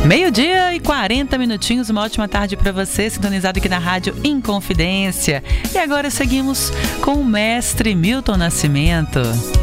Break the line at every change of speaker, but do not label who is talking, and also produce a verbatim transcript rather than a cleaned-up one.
Meio-dia e quarenta minutinhos, uma ótima tarde para você, sintonizado aqui na Rádio Inconfidência. E agora seguimos com o mestre Milton Nascimento.